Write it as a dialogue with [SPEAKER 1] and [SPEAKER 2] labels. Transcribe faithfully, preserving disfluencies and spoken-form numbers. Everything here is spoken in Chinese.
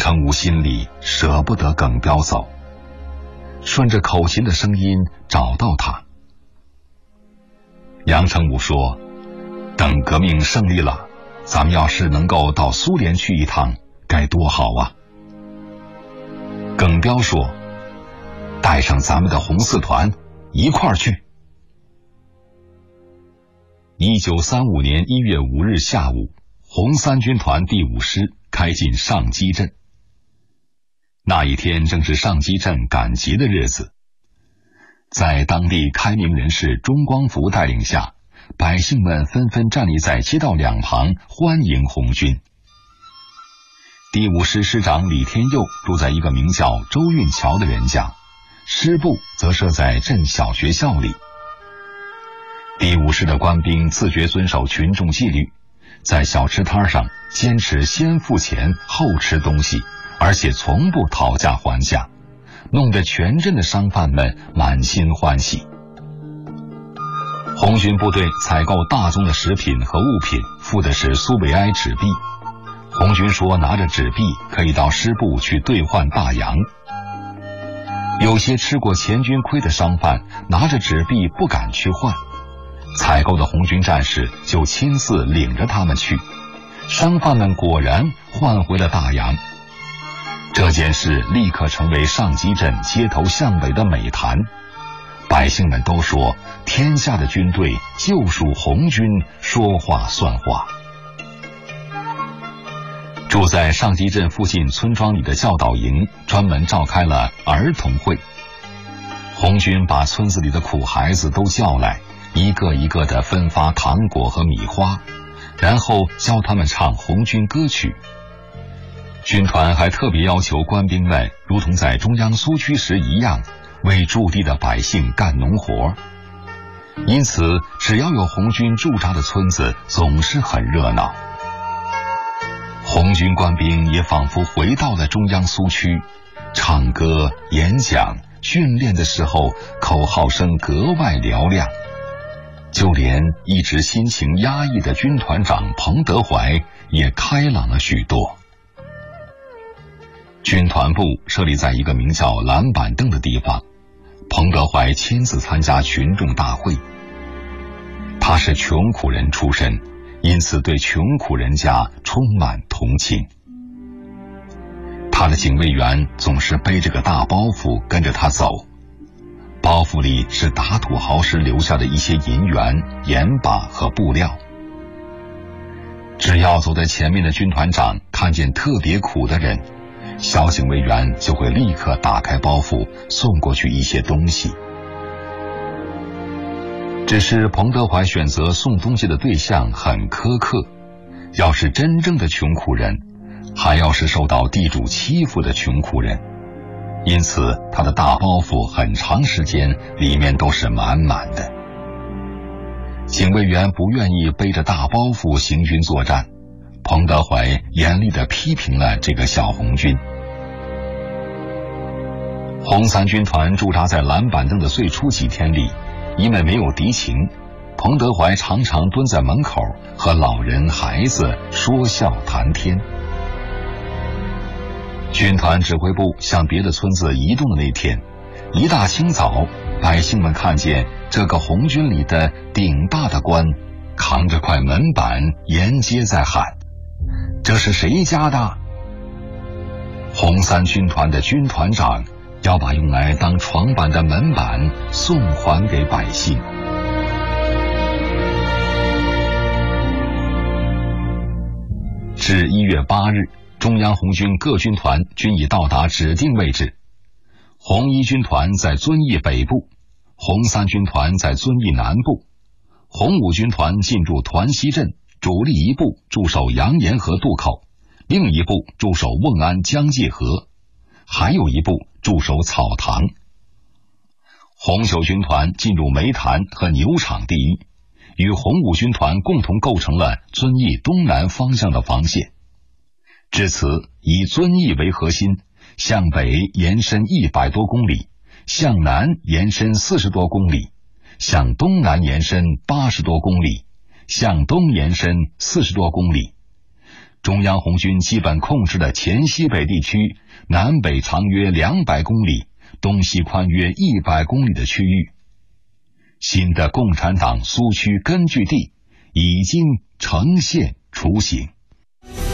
[SPEAKER 1] 成武心里舍不得耿彪走，顺着口琴的声音找到他。杨成武说，等革命胜利了，咱们要是能够到苏联去一趟，该多好啊。耿彪说，带上咱们的红四团一块儿去。一九三五年一月五日下午，红三军团第五师开进上基镇。那一天正是上基镇赶集的日子，在当地开明人士钟光福带领下，百姓们纷纷站立在街道两旁欢迎红军。第五师师长李天佑住在一个名叫周运桥的人家，师部则设在镇小学校里。第五师的官兵自觉遵守群众纪律，在小吃摊上坚持先付钱后吃东西，而且从不讨价还价，弄得全镇的商贩们满心欢喜。红军部队采购大宗的食品和物品，付的是苏维埃纸币。红军说拿着纸币可以到师部去兑换大洋。有些吃过前军亏的商贩拿着纸币不敢去换，采购的红军战士就亲自领着他们去，商贩们果然换回了大洋。这件事立刻成为上基镇街头巷尾的美谈，百姓们都说天下的军队就属红军说话算话。住在上基镇附近村庄里的教导营专门召开了儿童会，红军把村子里的苦孩子都叫来，一个一个地分发糖果和米花，然后教他们唱红军歌曲。军团还特别要求官兵们如同在中央苏区时一样，为驻地的百姓干农活。因此只要有红军驻扎的村子总是很热闹。红军官兵也仿佛回到了中央苏区，唱歌、演讲、训练的时候口号声格外嘹亮，就连一直心情压抑的军团长彭德怀也开朗了许多。军团部设立在一个名叫蓝板凳的地方，彭德怀亲自参加群众大会。他是穷苦人出身，因此对穷苦人家充满同情。他的警卫员总是背着个大包袱跟着他走，包袱里是打土豪时留下的一些银元、盐巴和布料。只要走在前面的军团长看见特别苦的人，小警卫员就会立刻打开包袱送过去一些东西。只是彭德怀选择送东西的对象很苛刻，要是真正的穷苦人，还要是受到地主欺负的穷苦人，因此他的大包袱很长时间里面都是满满的。警卫员不愿意背着大包袱行军作战，彭德怀严厉地批评了这个小红军。红三军团驻扎在蓝板凳的最初几天里，因为没有敌情，彭德怀常常蹲在门口和老人孩子说笑谈天。军团指挥部向别的村子移动的那天，一大清早，百姓们看见这个红军里的顶大的官扛着块门板沿街在喊，这是谁家的？红三军团的军团长要把用来当床板的门板送还给百姓。至一月八日，中央红军各军团均已到达指定位置。红一军团在遵义北部，红三军团在遵义南部，红五军团进驻团西镇，主力一部驻守杨岩河渡口，另一部驻守瓮安江界河，还有一部驻守草堂。红九军团进入煤炭和牛场地域，与红五军团共同构成了遵义东南方向的防线。至此，以遵义为核心，向北延伸一百多公里，向南延伸四十多公里，向东南延伸八十多公里，向东延伸四十多公里。 中央红军基本控制了黔西北地区南北长约两百公里、东西宽约一百公里的区域。新的共产党苏区根据地已经呈现雏形。